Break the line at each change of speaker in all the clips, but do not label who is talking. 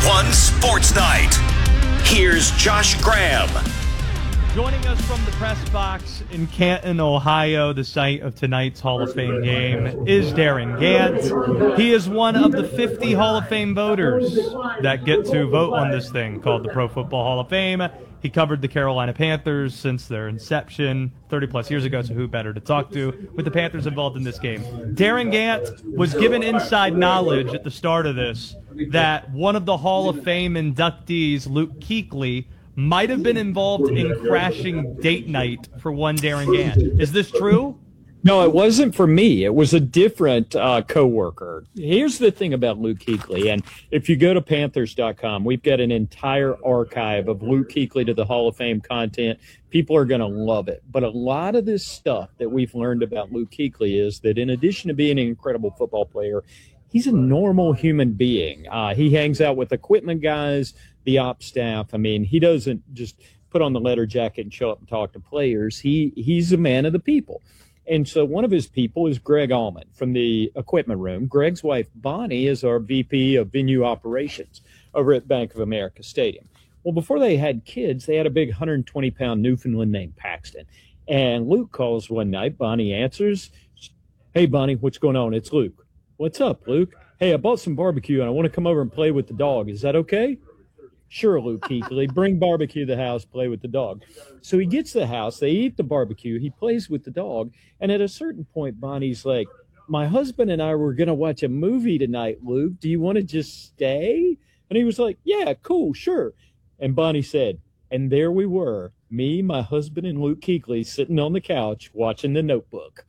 One Sports Night. Here's Josh Graham.
Joining us from the press box in Canton, Ohio, the site of tonight's Hall of Fame game, is Darin Gantt. He is one of the 50 Hall of Fame voters that get to vote on this thing called the Pro Football Hall of Fame. He covered the Carolina Panthers since their inception 30-plus years ago, so who better to talk to with the Panthers involved in this game. Darin Gantt was given inside knowledge at the start of this that one of the Hall of Fame inductees, Luke Kuechly, might have been involved in crashing date night for one Darin Gantt. Is this true?
No, it wasn't for me. It was a different coworker. Here's the thing about Luke Kuechly, and if you go to Panthers.com, we've got an entire archive of Luke Kuechly to the Hall of Fame content. People are going to love it. But a lot of this stuff that we've learned about Luke Kuechly is that in addition to being an incredible football player, he's a normal human being. He hangs out with equipment guys, the ops staff. I mean, he doesn't just put on the leather jacket and show up and talk to players. He's a man of the people. And so one of his people is Greg Allman from the equipment room. Greg's wife, Bonnie, is our VP of venue operations over at Bank of America Stadium. Well, before they had kids, they had a big 120-pound Newfoundland named Paxton. And Luke calls one night. Bonnie answers. "Hey, Bonnie, what's going on? It's Luke." "What's up, Luke?" "Hey, I bought some barbecue, and I want to come over and play with the dog. Is that okay?" "Sure, Luke Kuechly. Bring barbecue to the house, play with the dog." So he gets to the house. They eat the barbecue. He plays with the dog. And at a certain point, Bonnie's like, "My husband and I were going to watch a movie tonight, Luke. Do you want to just stay?" And he was like, "Yeah, cool, sure." And Bonnie said, and there we were, me, my husband, and Luke Kuechly sitting on the couch watching The Notebook.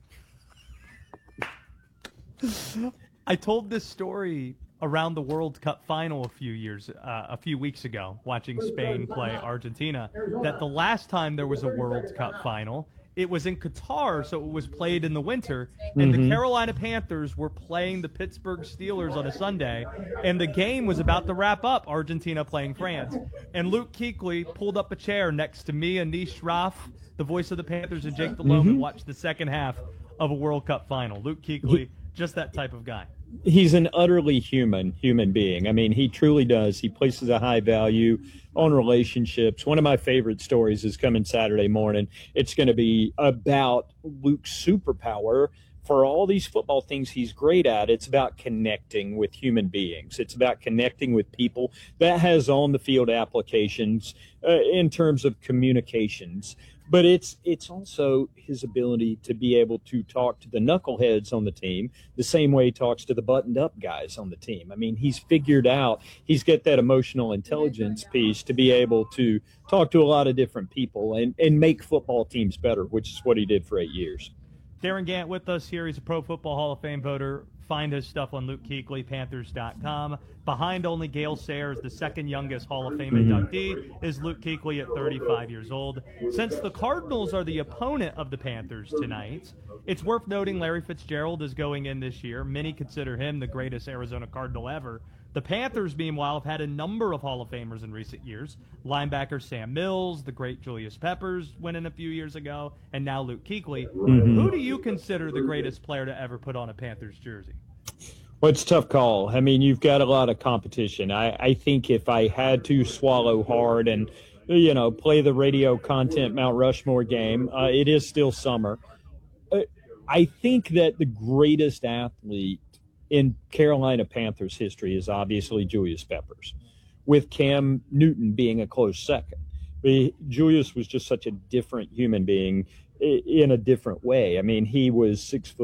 I told this story around the World Cup final a few weeks ago, watching Spain play Argentina, that the last time there was a World Cup final, it was in Qatar, so it was played in the winter, and the Carolina Panthers were playing the Pittsburgh Steelers on a Sunday, and the game was about to wrap up, Argentina playing France. And Luke Kuechly pulled up a chair next to me, Anish Shroff, the voice of the Panthers, and Jake Delhomme, and watched the second half of a World Cup final. Luke Kuechly, just that type of guy.
He's an utterly human being. I mean, he truly does. He places a high value on relationships. One of my favorite stories is coming Saturday morning. It's going to be about Luke's superpower. For all these football things he's great at, it's about connecting with human beings. It's about connecting with people. That has on-the-field applications in terms of communications. But it's also his ability to be able to talk to the knuckleheads on the team the same way he talks to the buttoned-up guys on the team. I mean, he's figured out, he's got that emotional intelligence piece to be able to talk to a lot of different people and make football teams better, which is what he did for 8 years.
Darin Gantt with us here. He's a Pro Football Hall of Fame voter. Find his stuff on Luke Kuechly, Panthers.com. Behind only Gale Sayers, the second youngest Hall of Fame inductee, is Luke Kuechly at 35 years old. Since the Cardinals are the opponent of the Panthers tonight, it's worth noting Larry Fitzgerald is going in this year. Many consider him the greatest Arizona Cardinal ever. The Panthers, meanwhile, have had a number of Hall of Famers in recent years. Linebacker Sam Mills, the great Julius Peppers went in a few years ago, and now Luke Kuechly. Who do you consider the greatest player to ever put on a Panthers jersey?
Well, it's a tough call. I mean, you've got a lot of competition. I think if I had to swallow hard and, play the radio content Mount Rushmore game, it is still summer. I think that the greatest athlete in Carolina Panthers history is obviously Julius Peppers, with Cam Newton being a close second. Julius was just such a different human being in a different way. I mean, he was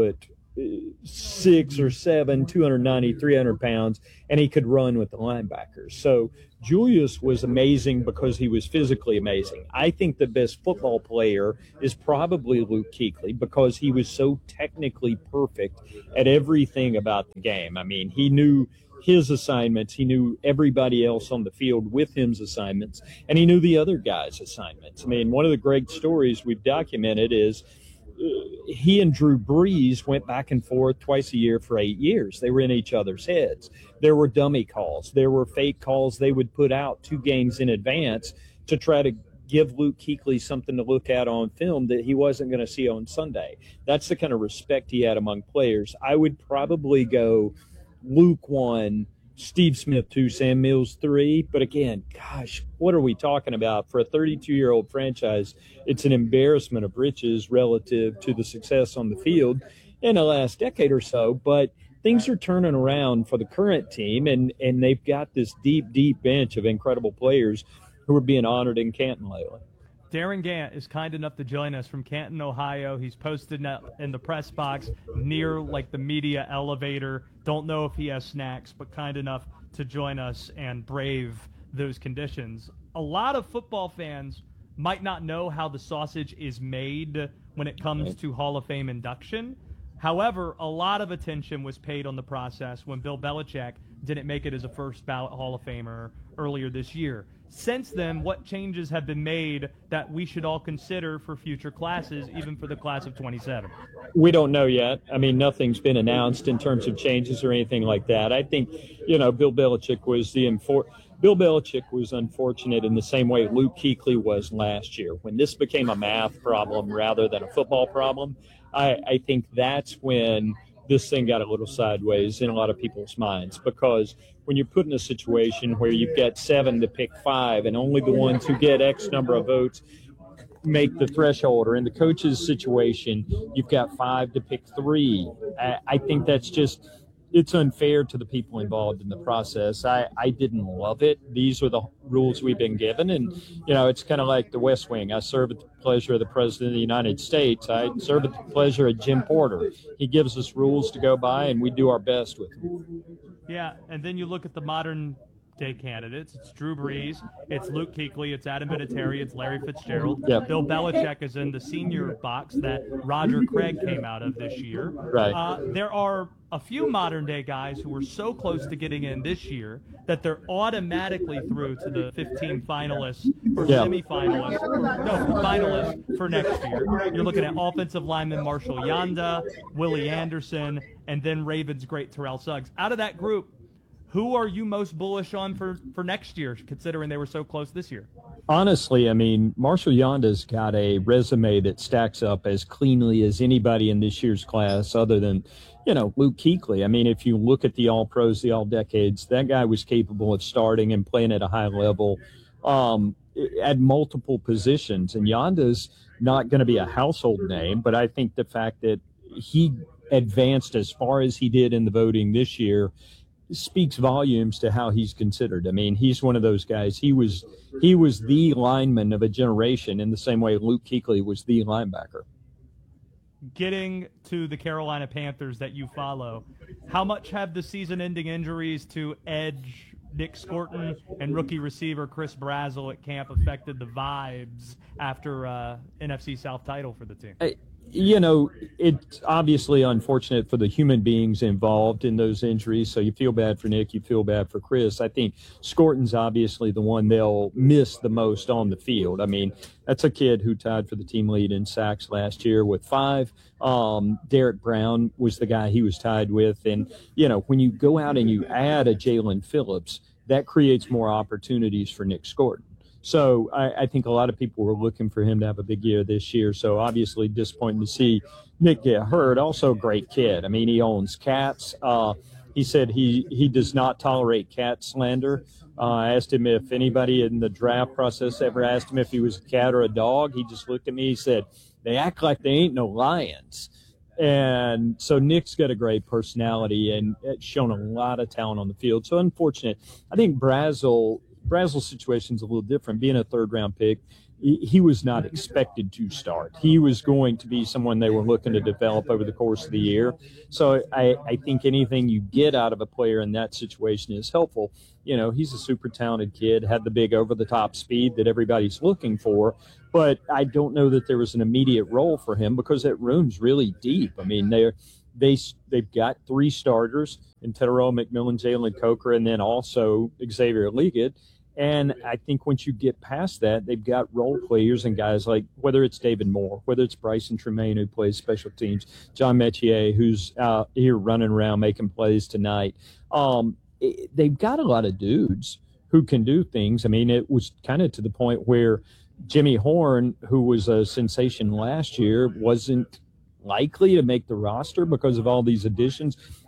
6'6" or 7", 290, 300 pounds, and he could run with the linebackers. So Julius was amazing because he was physically amazing. I think the best football player is probably Luke Kuechly because he was so technically perfect at everything about the game. I mean, he knew his assignments. He knew everybody else on the field with him's assignments, and he knew the other guys' assignments. I mean, one of the great stories we've documented is he and Drew Brees went back and forth twice a year for 8 years. They were in each other's heads. There were dummy calls. There were fake calls they would put out 2 games in advance to try to give Luke Kuechly something to look at on film that he wasn't going to see on Sunday. That's the kind of respect he had among players. I would probably go Luke 1, Steve Smith 2, Sam Mills 3. But again, gosh, what are we talking about? For a 32-year-old franchise, it's an embarrassment of riches relative to the success on the field in the last decade or so. But things are turning around for the current team, and they've got this deep, deep bench of incredible players who are being honored in Canton lately.
Darren Gant is kind enough to join us from Canton, Ohio. He's posted in the press box near like the media elevator. Don't know if he has snacks, but kind enough to join us and brave those conditions. A lot of football fans might not know how the sausage is made when it comes to Hall of Fame induction. However, a lot of attention was paid on the process when Bill Belichick didn't make it as a first ballot Hall of Famer earlier this year. Since then, what changes have been made that we should all consider for future classes, even for the class of 27?
We don't know yet. I mean, nothing's been announced in terms of changes or anything like that. I think, Bill Belichick was unfortunate in the same way Luke Kuechly was last year. When this became a math problem rather than a football problem, I think that's when this thing got a little sideways in a lot of people's minds, because when you're put in a situation where you've got 7 to pick 5 and only the ones who get X number of votes make the threshold, or in the coach's situation, you've got 5 to pick 3. I think that's just, it's unfair to the people involved in the process. I didn't love it. These are the rules we've been given. And, it's kind of like the West Wing. I serve at the pleasure of the President of the United States. I serve at the pleasure of Jim Porter. He gives us rules to go by, and we do our best with them.
Yeah, and then you look at the modern day candidates. It's Drew Brees, it's Luke Kuechly, it's Adam Vinatieri, it's Larry Fitzgerald.
Yep.
Bill Belichick is in the senior box that Roger Craig came out of this year.
Right.
There are a few modern day guys who were so close to getting in this year that they're automatically through to the 15 finalists or semifinalists, finalists for next year. You're looking at offensive lineman Marshall Yanda, Willie Anderson, and then Ravens great Terrell Suggs. Out of that group, who are you most bullish on for next year, considering they were so close this year?
Honestly, I mean, Marshall Yanda's got a resume that stacks up as cleanly as anybody in this year's class other than, Luke Kuechly. I mean, if you look at the All-Pros, the All-Decades, that guy was capable of starting and playing at a high level at multiple positions. And Yanda's not going to be a household name, but I think the fact that he advanced as far as he did in the voting this year speaks volumes to how he's considered. I mean, he's one of those guys. He was the lineman of a generation in the same way Luke Kuechly was the linebacker.
Getting to the Carolina Panthers that you follow, how much have the season-ending injuries to edge Nick Scorton and rookie receiver Chris Brazzell at camp affected the vibes after NFC South title for the team?
It's obviously unfortunate for the human beings involved in those injuries. So you feel bad for Nick, you feel bad for Chris. I think Scorton's obviously the one they'll miss the most on the field. I mean, that's a kid who tied for the team lead in sacks last year with 5. Derek Brown was the guy he was tied with. And, when you go out and you add a Jalen Phillips, that creates more opportunities for Nick Scorton. So I think a lot of people were looking for him to have a big year this year. So obviously disappointing to see Nick get hurt. Also a great kid. I mean, he owns cats. He said he does not tolerate cat slander. I asked him if anybody in the draft process ever asked him if he was a cat or a dog. He just looked at me. He said, "They act like they ain't no lions." And so Nick's got a great personality and it's shown a lot of talent on the field. So unfortunate. I think Brazzell's situation's a little different. Being a third-round pick, he was not expected to start. He was going to be someone they were looking to develop over the course of the year. So I think anything you get out of a player in that situation is helpful. He's a super talented kid, had the big over-the-top speed that everybody's looking for, but I don't know that there was an immediate role for him because that room's really deep. I mean, they've got 3 starters in Tetairoa McMillan, Jalen Coker, and then also Xavier Legette. And I think once you get past that, they've got role players and guys like, whether it's David Moore, whether it's Bryson Tremaine, who plays special teams, John Metier, who's out here running around making plays tonight. They've got a lot of dudes who can do things. I mean, it was kind of to the point where Jimmy Horn, who was a sensation last year, wasn't likely to make the roster because of all these additions.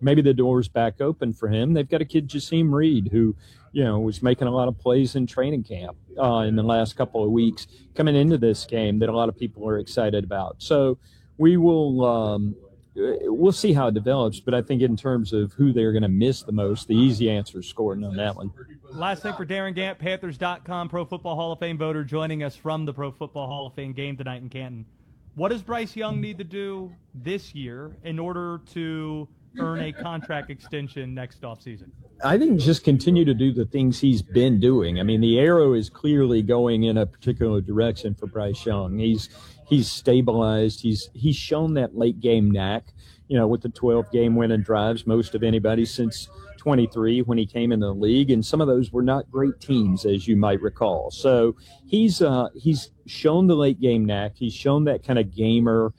maybe the door's back open for him. They've got a kid, Jasim Reed, who, was making a lot of plays in training camp in the last couple of weeks coming into this game that a lot of people are excited about. So we will we'll see how it develops, but I think in terms of who they're going to miss the most, the easy answer is Scourton on that one.
Last thing for Darren Gant, Panthers.com Pro Football Hall of Fame voter, joining us from the Pro Football Hall of Fame game tonight in Canton. What does Bryce Young need to do this year in order to earn a contract extension next offseason?
I think just continue to do the things he's been doing. I mean, the arrow is clearly going in a particular direction for Bryce Young. He's stabilized. He's shown that late game knack, with the 12 game winning drives, most of anybody since 23 when he came into the league, and some of those were not great teams, as you might recall. So he's shown the late game knack. He's shown that kind of gamer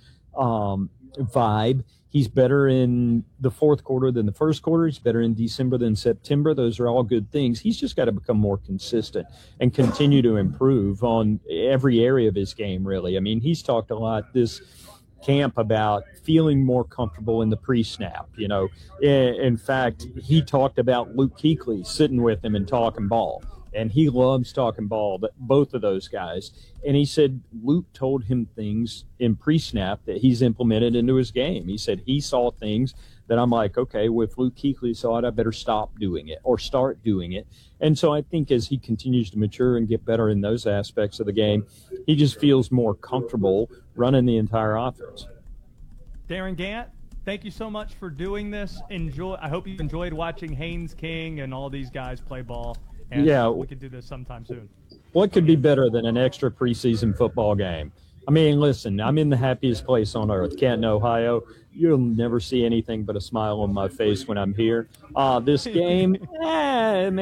vibe. He's better in the fourth quarter than the first quarter. He's better in December than September. Those are all good things. He's just got to become more consistent and continue to improve on every area of his game, really. I mean, he's talked a lot this camp about feeling more comfortable in the pre-snap. In fact, he talked about Luke Kuechly sitting with him and talking ball. And he loves talking ball, both of those guys. And he said Luke told him things in pre-snap that he's implemented into his game. He said he saw things that I'm like, okay, well, if Luke Kuechly saw it, I better stop doing it or start doing it. And so I think as he continues to mature and get better in those aspects of the game, he just feels more comfortable running the entire offense.
Darren Gant, thank you so much for doing this. I hope you enjoyed watching Haynes King and all these guys play ball. And
yeah,
we could do this sometime soon.
What could be better than an extra preseason football game? I mean, listen, I'm in the happiest place on earth, Canton, Ohio. You'll never see anything but a smile on my face when I'm here. This game, man,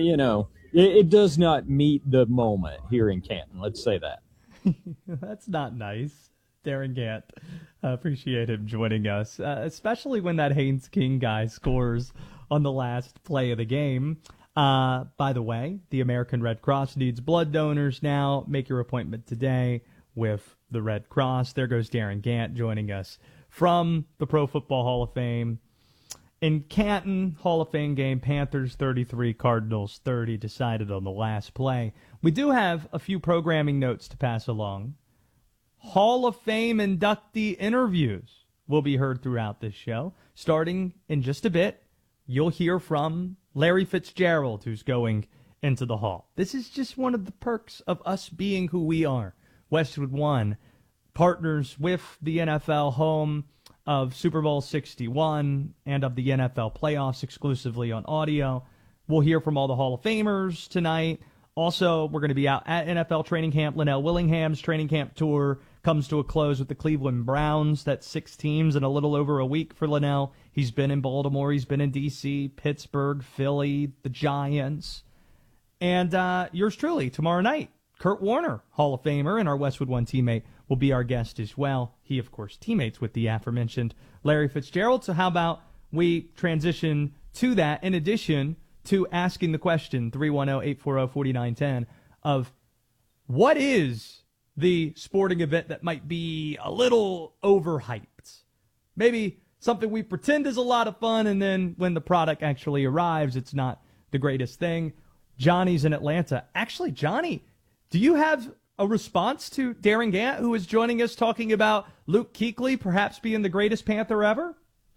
it does not meet the moment here in Canton. Let's say that.
That's not nice. Darren Gant, appreciate him joining us, especially when that Haynes King guy scores on the last play of the game. By the way, the American Red Cross needs blood donors now. Make your appointment today with the Red Cross. There goes Darren Gant joining us from the Pro Football Hall of Fame. In Canton, Hall of Fame game, Panthers 33, Cardinals 30, decided on the last play. We do have a few programming notes to pass along. Hall of Fame inductee interviews will be heard throughout this show. Starting in just a bit, you'll hear from Larry Fitzgerald, who's going into the Hall. This is just one of the perks of us being who we are. Westwood One partners with the NFL, home of Super Bowl 61 and of the NFL playoffs exclusively on audio. We'll hear from all the Hall of Famers tonight. Also, we're going to be out at NFL training camp. Linnell Willingham's training camp tour comes to a close with the Cleveland Browns. That's 6 teams in a little over a week for Linnell. He's been in Baltimore. He's been in D.C., Pittsburgh, Philly, the Giants. And yours truly, tomorrow night, Kurt Warner, Hall of Famer, and our Westwood One teammate will be our guest as well. He, of course, teammates with the aforementioned Larry Fitzgerald. So how about we transition to that in addition to asking the question, 310-840-4910, of what is the sporting event that might be a little overhyped? Maybe something we pretend is a lot of fun, and then when the product actually arrives, it's not the greatest thing. Johnny's in Atlanta. Actually, Johnny, do you have a response to Darren Gant, who is joining us talking about Luke Kuechly perhaps being the greatest Panther ever?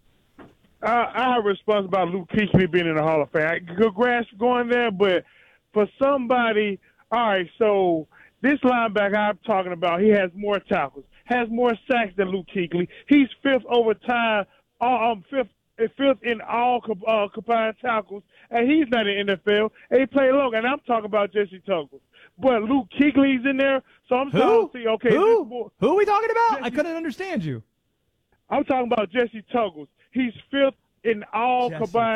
I have a response about Luke Kuechly being in the Hall of Fame. Congrats for going there, but for somebody, all right, so this linebacker I'm talking about, he has more tackles, has more sacks than Luke Kuechly. He's fifth over time, fifth in all combined tackles, and he's not in the NFL. And he played long, and I'm talking about Jesse Tuggles. But Luke Kuechly's in there, so I'm trying to see, okay.
Who are we talking about? I couldn't understand you.
I'm talking about Jesse Tuggles. He's fifth in all combined